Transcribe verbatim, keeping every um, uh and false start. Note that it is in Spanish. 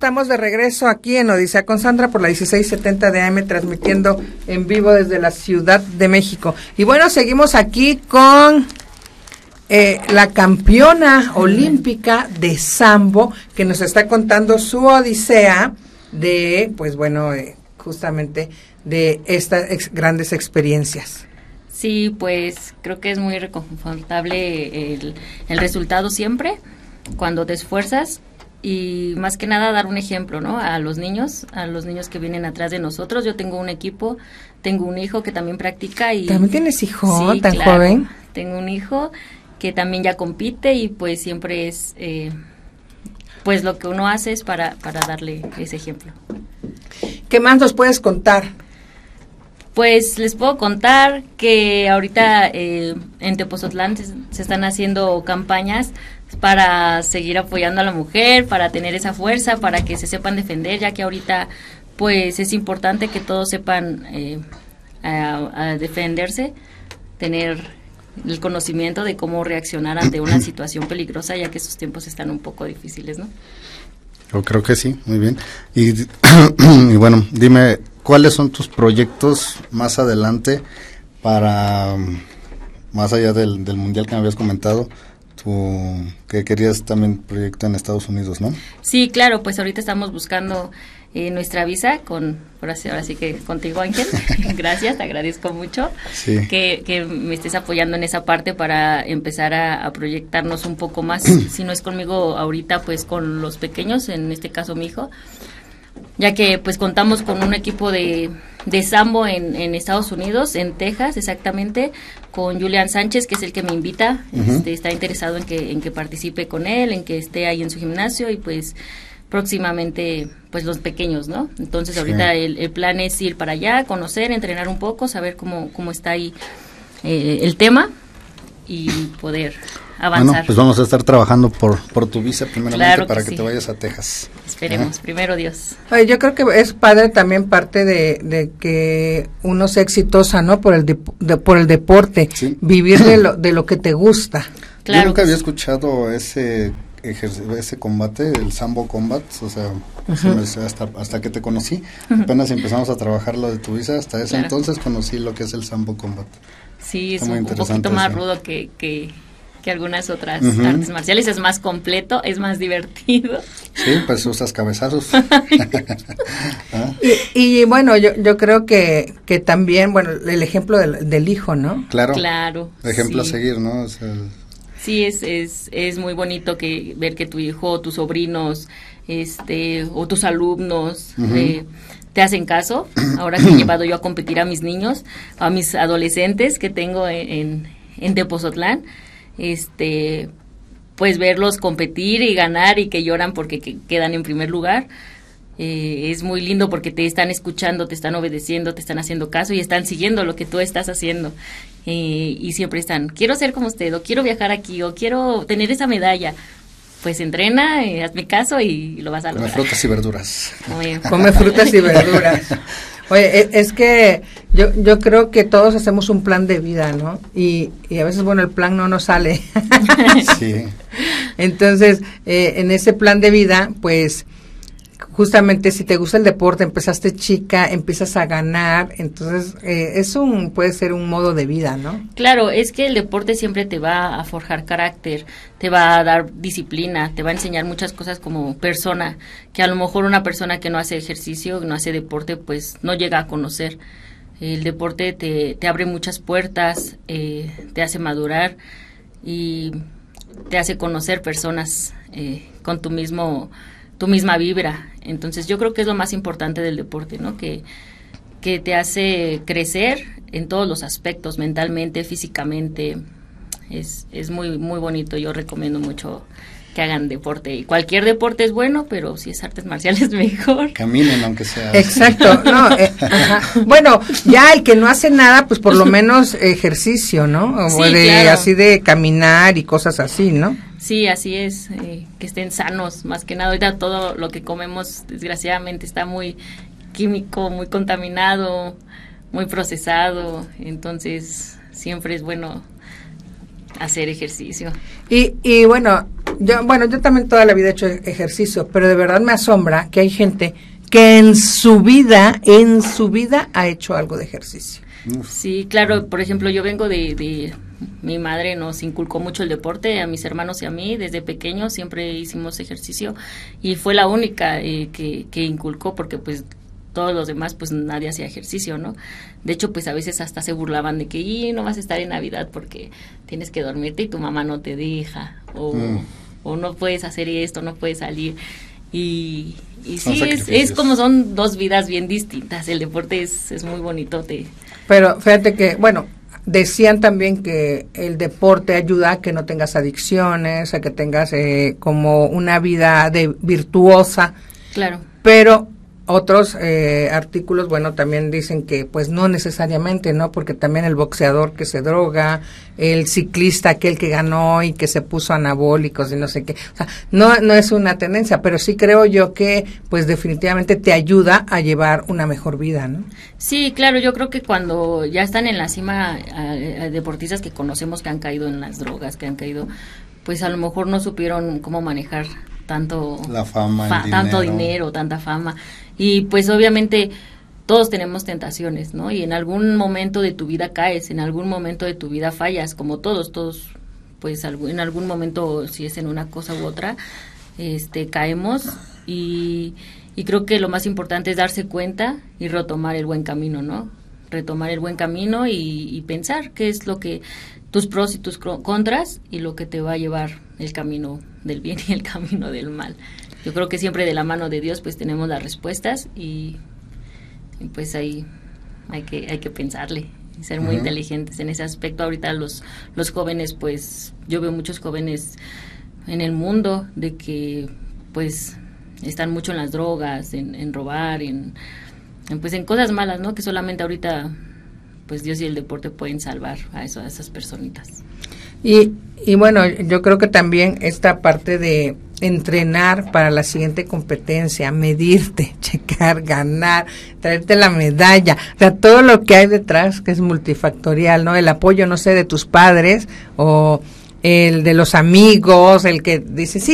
Estamos de regreso aquí en Odisea con Sandra por la dieciséis setenta de A M, transmitiendo en vivo desde la Ciudad de México. Y bueno, seguimos aquí con eh, la campeona olímpica de sambo, que nos está contando su odisea de, pues bueno, eh, justamente de estas ex- grandes experiencias. Sí, pues creo que es muy reconfortable el, el resultado siempre, cuando te esfuerzas. Y más que nada dar un ejemplo, ¿no? A los niños, a los niños que vienen atrás de nosotros. Yo tengo un equipo, tengo un hijo que también practica y... ¿También tienes hijo sí, tan claro, joven? Tengo un hijo que también ya compite y pues siempre es, eh, pues lo que uno hace es para, para darle ese ejemplo. ¿Qué más nos puedes contar? Pues les puedo contar que ahorita eh, en Tepozotlán se, se están haciendo campañas para seguir apoyando a la mujer, para tener esa fuerza, para que se sepan defender, ya que ahorita pues es importante que todos sepan eh, a, a defenderse, tener el conocimiento de cómo reaccionar ante una situación peligrosa, ya que esos tiempos están un poco difíciles, ¿no? Yo creo que sí, muy bien. Y, y bueno, dime, ¿cuáles son tus proyectos más adelante para, más allá del, del mundial que me habías comentado, tú, que querías también proyecto en Estados Unidos, ¿no? Sí, claro, pues ahorita estamos buscando eh, nuestra visa, con, ahora sí, ahora sí que contigo, Ángel. Gracias, te agradezco mucho sí. que, que me estés apoyando en esa parte para empezar a, a proyectarnos un poco más. Si no es conmigo ahorita, pues con los pequeños, en este caso mi hijo, ya que pues contamos con un equipo de, de sambo en, en Estados Unidos, en Texas exactamente, con Julián Sánchez, que es el que me invita. Uh-huh. este, está interesado en que, en que participe con él, en que esté ahí en su gimnasio y pues próximamente pues los pequeños, ¿no? Entonces sí. ahorita el, el plan es ir para allá, conocer, entrenar un poco, saber cómo, cómo está ahí eh, el tema y poder avanzar. Bueno, pues vamos a estar trabajando por, por tu visa primeramente, claro para que sí. te vayas a Texas. Esperemos, ¿Eh? primero Dios. Oye, yo creo que es padre también parte de, de que uno sea exitosa, ¿no? Por el de, de, por el deporte, sí. Vivir de lo, de lo que te gusta. Claro. Yo nunca había escuchado ese ejercicio, ese combate, el Sambo Combat, o sea, uh-huh. hasta, hasta que te conocí, uh-huh. apenas empezamos a trabajar lo de tu visa, hasta ese claro. entonces conocí lo que es el Sambo Combat. Sí, es un, un poquito más eso. rudo que... que que algunas otras uh-huh. artes marciales, es más completo, es más divertido. Sí, pues usas cabezazos. ¿Ah? y, y bueno, yo yo creo que que también, bueno, el ejemplo del, del hijo, ¿no? Claro. Claro. Ejemplo sí. a seguir, ¿no? O sea, sí, es es es muy bonito que ver que tu hijo, tus sobrinos, este, o tus alumnos uh-huh. eh, te hacen caso. Ahora que he llevado yo a competir a mis niños, a mis adolescentes que tengo en en, en Tepozotlán, este pues verlos competir y ganar y que lloran porque que quedan en primer lugar, eh, es muy lindo porque te están escuchando, te están obedeciendo, te están haciendo caso y están siguiendo lo que tú estás haciendo, eh, y siempre están, quiero ser como usted, o quiero viajar aquí, o quiero tener esa medalla. Pues entrena, eh, hazme caso y lo vas a lograr. Come frutas y verduras. Muy Come frutas y verduras. Oye, es que yo yo creo que todos hacemos un plan de vida, ¿no? Y, y a veces, bueno, el plan no nos sale. Sí. Entonces, eh, en ese plan de vida, pues, justamente si te gusta el deporte, empezaste chica, empiezas a ganar, entonces eh, es un, puede ser un modo de vida, ¿no? Claro, es que el deporte siempre te va a forjar carácter, te va a dar disciplina, te va a enseñar muchas cosas como persona, que a lo mejor una persona que no hace ejercicio, no hace deporte, pues no llega a conocer. El deporte te, te abre muchas puertas, eh, te hace madurar y te hace conocer personas eh, con tu mismo... tu misma vibra. Entonces yo creo que es lo más importante del deporte, ¿no? Que, que te hace crecer en todos los aspectos, mentalmente, físicamente. Es, es muy, muy bonito. Yo recomiendo mucho que hagan deporte. Y cualquier deporte es bueno, pero si es artes marciales mejor. Caminen aunque sea. Exacto. No, eh, ajá. Bueno, ya el que no hace nada, pues por lo menos ejercicio, ¿no? O sí, de, claro. Así de caminar y cosas así, ¿no? Sí, así es, eh, que estén sanos, más que nada. Ahorita todo lo que comemos, desgraciadamente, está muy químico, muy contaminado, muy procesado, entonces siempre es bueno hacer ejercicio. Y, y bueno, yo, bueno, yo también toda la vida he hecho ejercicio, pero de verdad me asombra que hay gente que en su vida, en su vida ha hecho algo de ejercicio. Sí, claro, por ejemplo, yo vengo de, de, mi madre nos inculcó mucho el deporte, a mis hermanos y a mí, desde pequeños siempre hicimos ejercicio y fue la única eh, que, que inculcó, porque pues todos los demás pues nadie hacía ejercicio, ¿no? De hecho, pues a veces hasta se burlaban de que y no vas a estar en Navidad porque tienes que dormirte y tu mamá no te deja, o, mm. o no puedes hacer esto, no puedes salir. Y, y sí, es, es como son dos vidas bien distintas. El deporte es, es muy bonito. Te... Pero fíjate que, bueno, decían también que el deporte ayuda a que no tengas adicciones, a que tengas eh, como una vida de virtuosa. Claro. Pero otros eh, artículos, bueno, también dicen que pues no necesariamente, ¿no? Porque también el boxeador que se droga, el ciclista aquel que ganó y que se puso anabólicos y no sé qué. O sea, no, no es una tendencia, pero sí creo yo que pues definitivamente te ayuda a llevar una mejor vida, ¿no? Sí, claro, yo creo que cuando ya están en la cima eh, deportistas que conocemos que han caído en las drogas, que han caído, pues a lo mejor no supieron cómo manejar tanto la fama, fa- el tanto dinero. dinero, tanta fama, y pues obviamente todos tenemos tentaciones, ¿no? Y en algún momento de tu vida caes, en algún momento de tu vida fallas, como todos, todos, pues en algún momento, si es en una cosa u otra, este, caemos, y, y creo que lo más importante es darse cuenta y retomar el buen camino, ¿no? Retomar el buen camino y, y pensar qué es lo que, tus pros y tus contras, y lo que te va a llevar el camino del bien y el camino del mal. Yo creo que siempre de la mano de Dios pues tenemos las respuestas, y, y pues ahí hay que hay que pensarle y ser muy uh-huh. inteligentes en ese aspecto. Ahorita los los jóvenes, pues yo veo muchos jóvenes en el mundo de que pues están mucho en las drogas, en, en robar, en, en pues en cosas malas, ¿no? Que solamente ahorita pues Dios y el deporte pueden salvar a, eso, a esas personitas. Y, y bueno, yo creo que también esta parte de entrenar para la siguiente competencia, medirte, checar, ganar, traerte la medalla, o sea, todo lo que hay detrás, que es multifactorial, ¿no? El apoyo, no sé, de tus padres o el de los amigos, el que dice, sí,